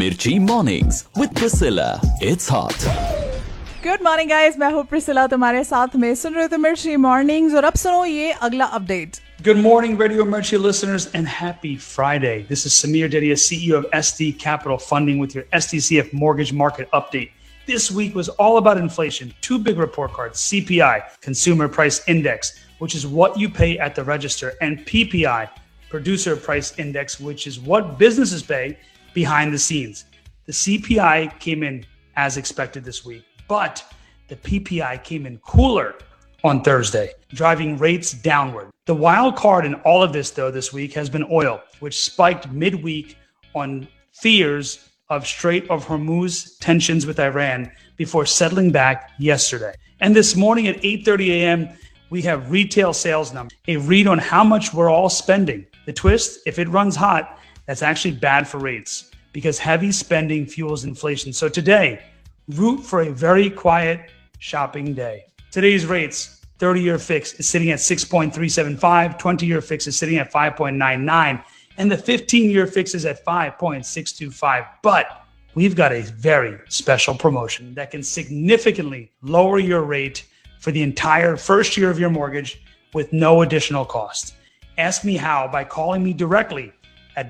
Mirchi Mornings with Priscilla. It's hot. Good morning guys, मैं हूँ Priscilla तुम्हारे साथ में सुन रहे थे मिर्ची मॉर्निंग्स और अब सुनो ये अगला update. Good morning, Radio Mirchi listeners, and happy Friday. This is Samir Dedia, CEO of SD Capital Funding with your SDCF mortgage market update. This week was all about inflation. Two big report cards, CPI, Consumer Price Index, which is what you pay at the register, and PPI, Producer Price Index, which is what businesses pay behind the scenes. The CPI came in as expected this week, but the PPI came in cooler on Thursday, driving rates downward. The wild card in all of this, though, this week has been oil, which spiked midweek on fears of Strait of Hormuz tensions with Iran before settling back yesterday. And this morning at 8:30 a.m., we have retail sales numbers, a read on how much we're all spending. The twist, if it runs hot, that's actually bad for rates because heavy spending fuels inflation. So today, root for a very quiet shopping day. Today's rates, 30-year fix is sitting at 6.375, 20-year fix is sitting at 5.99, and the 15-year fix is at 5.625. But we've got a very special promotion that can significantly lower your rate for the entire first year of your mortgage with no additional cost. Ask me how by calling me directly at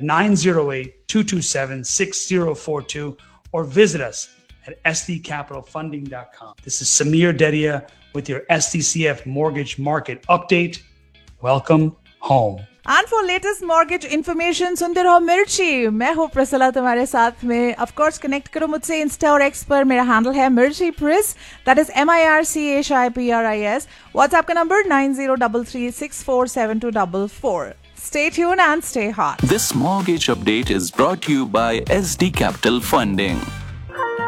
908-227-6042 or visit us at sdcapitalfunding.com. This is Samir Dedia with your SDCF mortgage market update. Welcome home. And for latest mortgage information सुनते रहो मिर्ची. मैं हूँ Priscilla तुम्हारे साथ में. Of course connect करो मुझसे इंस्टा और एक्स पर. मेरा हैंडल है मिर्ची प्रिस, दैट इज MIRCHIPRIS. व्हाट्सएप का number 9033647244. Stay tuned and stay hot. This mortgage update is brought to you by SD Capital Funding.